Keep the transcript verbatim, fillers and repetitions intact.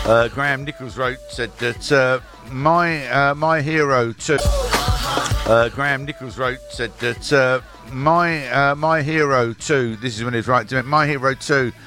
Uh, Graham Nichols wrote, said that uh, my uh, my hero too. Uh, Graham Nichols wrote, said that uh, my uh, my hero too. This is when he was writing to me. My hero too